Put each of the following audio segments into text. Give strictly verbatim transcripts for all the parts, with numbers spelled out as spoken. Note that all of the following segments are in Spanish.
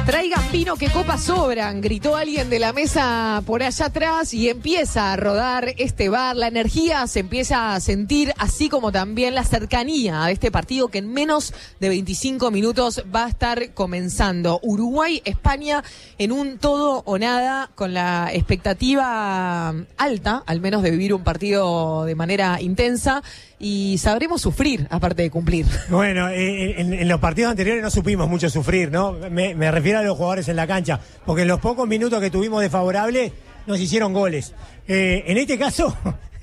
Traigan vino que copas sobran, gritó alguien de la mesa por allá atrás y empieza a rodar este bar. La energía se empieza a sentir, así como también la cercanía de este partido que en menos de veinticinco minutos va a estar comenzando. Uruguay-España en un todo o nada, con la expectativa alta, al menos de vivir un partido de manera intensa. Y sabremos sufrir, aparte de cumplir. Bueno, eh, en, en los partidos anteriores no supimos mucho sufrir, ¿no? Me, me refiero a los jugadores en la cancha, porque en los pocos minutos que tuvimos de favorable nos hicieron goles. Eh, en este caso,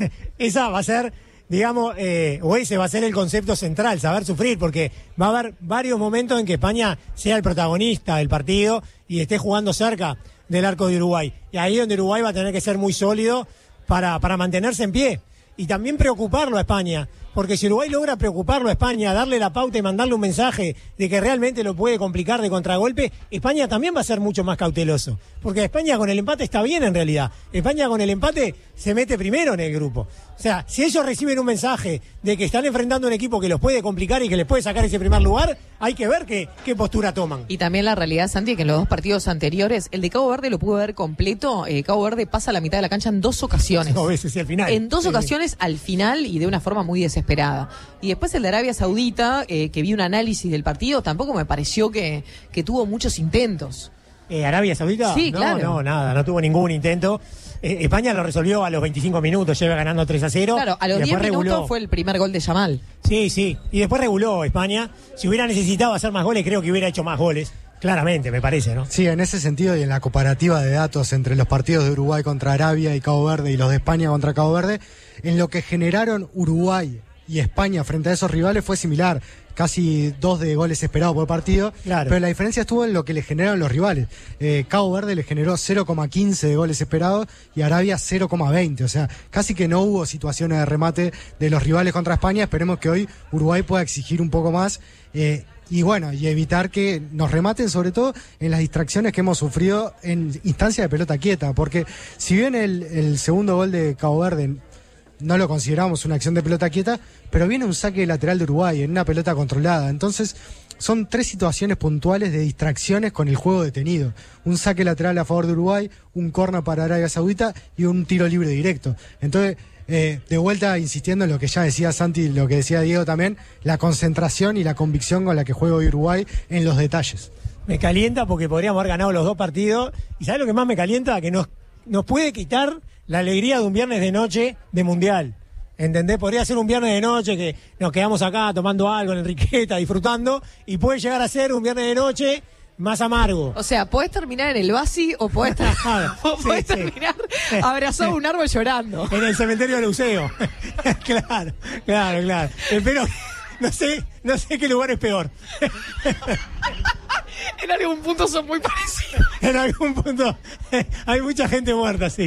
esa va a ser, digamos, eh, o ese va a ser el concepto central, saber sufrir, porque va a haber varios momentos en que España sea el protagonista del partido y esté jugando cerca del arco de Uruguay. Y ahí donde Uruguay va a tener que ser muy sólido para, para mantenerse en pie. Y también preocuparlo a España, porque si Uruguay logra preocuparlo a España, darle la pauta y mandarle un mensaje de que realmente lo puede complicar de contragolpe, España también va a ser mucho más cauteloso, porque España con el empate está bien en realidad. España con el empate se mete primero en el grupo. O sea, si ellos reciben un mensaje de que están enfrentando a un equipo que los puede complicar y que les puede sacar ese primer lugar, hay que ver qué, qué postura toman. Y también la realidad, Santi, que en los dos partidos anteriores, el de Cabo Verde lo pudo ver completo. Eh, Cabo Verde pasa a la mitad de la cancha en dos ocasiones. Dos veces y al final. En dos sí. ocasiones al final y de una forma muy desesperada. Y después el de Arabia Saudita, eh, que vi un análisis del partido, tampoco me pareció que, que tuvo muchos intentos. Eh, ¿Arabia Saudita? Sí, no, claro. No, nada, no tuvo ningún intento. Eh, España lo resolvió a los veinticinco minutos, lleva ganando tres a cero. Claro, a los diez minutos reguló. Fue el primer gol de Yamal. Sí, sí, y después reguló España. Si hubiera necesitado hacer más goles, creo que hubiera hecho más goles. Claramente, me parece, ¿no? Sí, en ese sentido y en la comparativa de datos entre los partidos de Uruguay contra Arabia y Cabo Verde y los de España contra Cabo Verde, en lo que generaron Uruguay y España frente a esos rivales fue similar, casi dos de goles esperados por partido, claro. Pero la diferencia estuvo en lo que le generaron los rivales. Eh, Cabo Verde le generó cero coma quince de goles esperados y Arabia cero coma veinte, o sea, casi que no hubo situaciones de remate de los rivales contra España. Esperemos que hoy Uruguay pueda exigir un poco más eh, y bueno, y evitar que nos rematen, sobre todo en las distracciones que hemos sufrido en instancia de pelota quieta, porque si bien el, el segundo gol de Cabo Verde no lo consideramos una acción de pelota quieta, pero viene un saque lateral de Uruguay en una pelota controlada. Entonces, son tres situaciones puntuales de distracciones con el juego detenido. Un saque lateral a favor de Uruguay, un córner para Arabia Saudita y un tiro libre directo. Entonces, eh, de vuelta, insistiendo en lo que ya decía Santi y lo que decía Diego también, la concentración y la convicción con la que juega hoy Uruguay en los detalles. Me calienta porque podríamos haber ganado los dos partidos. ¿Y sabes lo que más me calienta? Que nos, nos puede quitar la alegría de un viernes de noche de Mundial. ¿Entendés? Podría ser un viernes de noche que nos quedamos acá tomando algo en Enriqueta, disfrutando, y puede llegar a ser un viernes de noche más amargo. O sea, podés terminar en el Basi o podés, tra- o Sí, podés sí. terminar abrazado a un árbol llorando. En el cementerio del Luceo. Claro, claro, claro. Espero, no sé, no sé qué lugar es peor. En algún punto son muy parecidos. En algún punto hay mucha gente muerta, sí.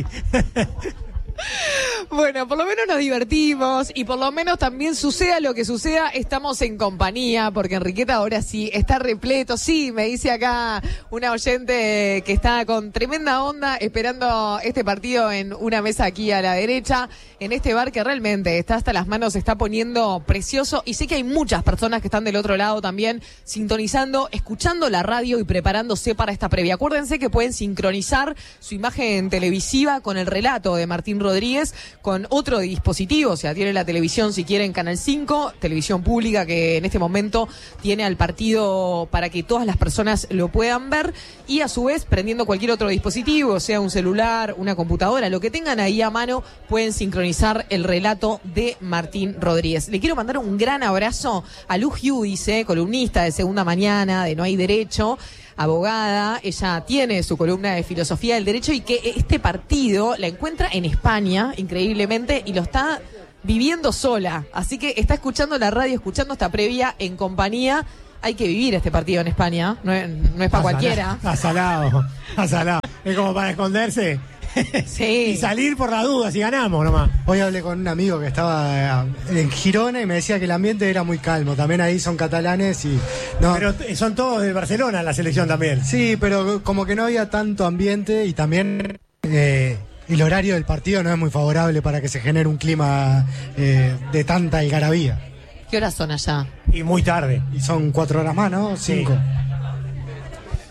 Bueno, por lo menos nos divertimos y por lo menos también suceda lo que suceda, estamos en compañía, porque Enriqueta ahora sí está repleto. Sí, me dice acá una oyente que está con tremenda onda esperando este partido en una mesa aquí a la derecha, en este bar que realmente está hasta las manos, se está poniendo precioso, y sé que hay muchas personas que están del otro lado también sintonizando, escuchando la radio y preparándose para esta previa. Acuérdense que pueden sincronizar su imagen televisiva con el relato de Martín Rodríguez con otro dispositivo, o sea, tiene la televisión si quieren Canal cinco, televisión pública que en este momento tiene al partido para que todas las personas lo puedan ver, y a su vez prendiendo cualquier otro dispositivo, sea un celular, una computadora, lo que tengan ahí a mano, pueden sincronizar el relato de Martín Rodríguez. Le quiero mandar un gran abrazo a Lu Giudice, columnista de Segunda Mañana, de No Hay Derecho, abogada. Ella tiene su columna de filosofía del derecho y que este partido la encuentra en España, increíblemente, y lo está viviendo sola. Así que está escuchando la radio, escuchando esta previa en compañía. Hay que vivir este partido en España, no es, no es para cualquiera. Asalado, asalado. Es como para esconderse. Sí. Y salir por la duda si ganamos nomás. Hoy hablé con un amigo que estaba en Girona y me decía que el ambiente era muy calmo. También ahí son catalanes y no. Pero son todos de Barcelona la selección también. Sí, pero como que no había tanto ambiente y también eh, el horario del partido no es muy favorable para que se genere un clima eh, de tanta algarabía. ¿Qué horas son allá? Y muy tarde. Y son cuatro horas más, ¿no? Cinco. Sí.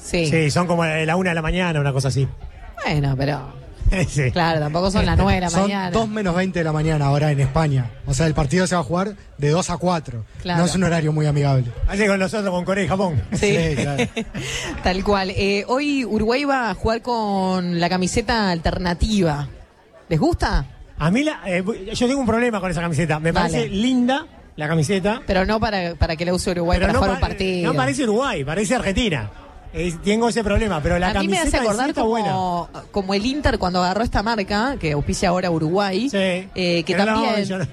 Sí. Sí, son como la una de la mañana, una cosa así. Bueno, pero... Sí. Claro, tampoco son las nueve de la Son mañana. dos menos veinte de la mañana ahora en España. O sea, el partido se va a jugar de dos a cuatro. Claro. No es un horario muy amigable. Así con nosotros, con Corea y Japón. Sí, Sí, claro. tal cual. Eh, hoy Uruguay va a jugar con la camiseta alternativa. ¿Les gusta? A mí, la, eh, yo tengo un problema con esa camiseta. Me Dale. parece linda la camiseta. Pero no para, para que la use Uruguay pero para no, jugar un pa- partido. no parece Uruguay, parece Argentina. Eh, tengo ese problema, pero la a mí me camiseta hace acordar en sí está como, buena. como el Inter cuando agarró esta marca, que auspicia ahora Uruguay, Sí. eh, que Pero no, también... yo no.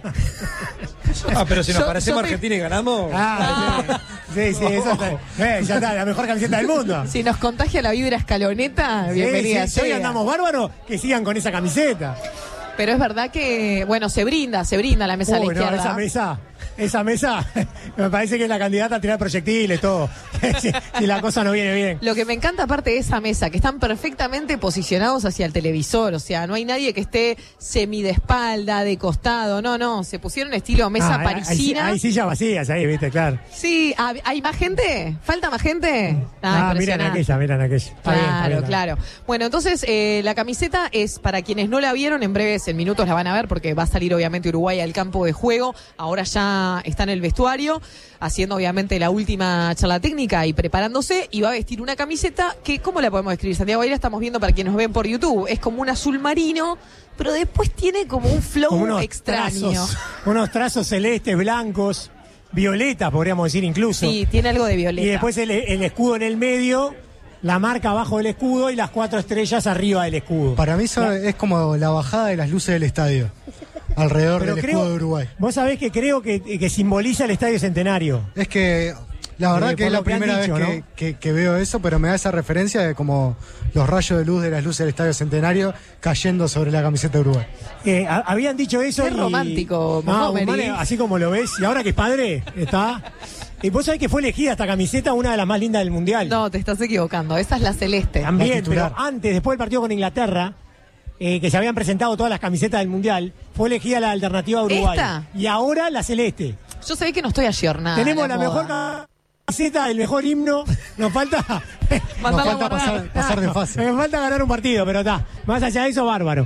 Ah, pero si nos Yo- parecemos yo me- Argentina y ganamos. Ah, sí, sí, sí, eso está, eh, ya está, la mejor camiseta del mundo. Si nos contagia la vibra escaloneta, Sí, bienvenida sí, si hoy sea. andamos bárbaros, que sigan con esa camiseta. Pero es verdad que, bueno, se brinda, se brinda la mesa a la Uy, no, izquierda. esa mesa, esa mesa, me parece que es la candidata a tirar proyectiles, todo. si, si la cosa no viene bien. Lo que me encanta aparte de esa mesa, que están perfectamente posicionados hacia el televisor, o sea, no hay nadie que esté semi de espalda, de costado, no, no, se pusieron estilo mesa Ah, hay- parisina. Hay, hay sillas vacías ahí, viste, claro. Sí, ¿hab- ¿hay más gente? ¿Falta más gente? Ah, miren impresionante. aquella, miren aquella. Está bien, está Claro, bien. claro. Bueno, entonces eh, la camiseta es para quienes no la vieron, en breves, en minutos la van a ver porque va a salir obviamente Uruguay al campo de juego. Ahora ya está en el vestuario, haciendo obviamente la última charla técnica y preparándose, y va a vestir una camiseta que, ¿cómo la podemos describir, Santiago? Ahí la estamos viendo para quienes nos ven por YouTube. Es como un azul marino, pero después tiene como un flow Como unos extraño. trazos, unos trazos celestes, blancos, violetas, podríamos decir incluso. Sí, tiene algo de violeta. Y después el, el escudo en el medio, la marca abajo del escudo y las cuatro estrellas arriba del escudo. Para mí eso es como la bajada de las luces del estadio. Alrededor Pero del creo, escudo de Uruguay. vos sabés que creo que, que simboliza el Estadio Centenario. Es que la verdad Eh, que por es la lo que han primera dicho, vez que, ¿no? que- que veo eso, pero me da esa referencia de como los rayos de luz de las luces del Estadio Centenario cayendo sobre la camiseta de Uruguay. Eh, a- habían dicho eso. Qué y- romántico, No, Montgomery. Guzmán, eh, así como lo ves, y ahora que es padre, está. Y vos sabés que fue elegida esta camiseta una de las más lindas del mundial. No, te estás equivocando. Esa es la celeste. También, la titular. pero antes, después del partido con Inglaterra, eh, que se habían presentado todas las camisetas del mundial, fue elegida la alternativa a Uruguay. ¿Esta? Y ahora la celeste. Yo sé que no estoy ayornada. Tenemos la moda. mejor camiseta, el mejor himno. Nos falta. Nos Mandala falta a guardar. pasar, pasar de fase. Me falta ganar un partido, pero está. Más allá de eso, bárbaro.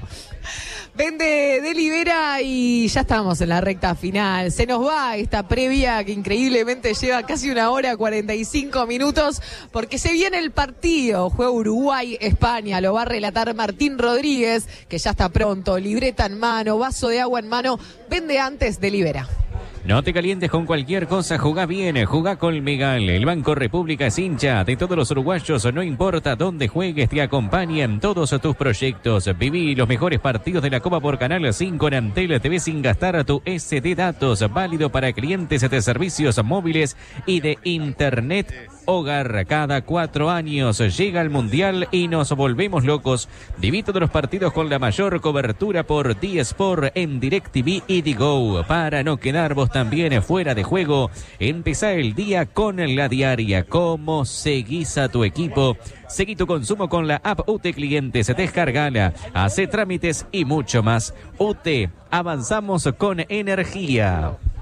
Vende delibera y ya estamos en la recta final. Se nos va esta previa que increíblemente lleva casi una hora, cuarenta y cinco minutos, porque se viene el partido. Juega Uruguay-España, lo va a relatar Martín Rodríguez, que ya está pronto. Libreta en mano, vaso de agua en mano. Vende antes, delibera. No te calientes con cualquier cosa, jugá bien, jugá con Megal. El Banco República es hincha de todos los uruguayos, no importa dónde juegues, te acompaña en todos tus proyectos. Viví los mejores partidos de la Copa por Canal cinco en Antel T V sin gastar tu S D datos, válido para clientes de servicios móviles y de Internet Hogar. Cada cuatro años llega el Mundial y nos volvemos locos. Viví todos los partidos con la mayor cobertura por D-Sport en DirecTV y Digo. Para no quedar vos también fuera de juego, empezá el día con la diaria. ¿Cómo seguís a tu equipo? Seguí tu consumo con la app U T Clientes, descargala, hace trámites y mucho más. U T, avanzamos con energía.